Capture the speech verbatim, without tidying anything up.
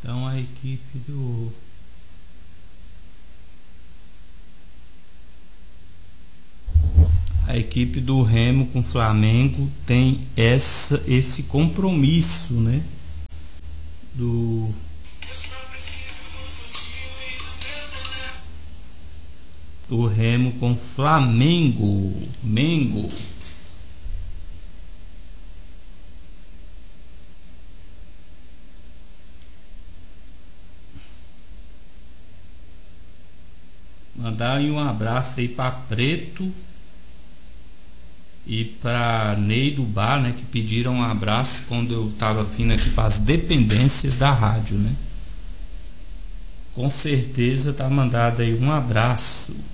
Então a equipe do a equipe do Remo com o Flamengo tem essa, esse compromisso, né? Do do Remo com Flamengo, Mengo. Mandar aí um abraço aí para Preto e para Ney do Bar, né, que pediram um abraço quando eu tava vindo aqui para as dependências da rádio, né? Com certeza tá mandado aí um abraço.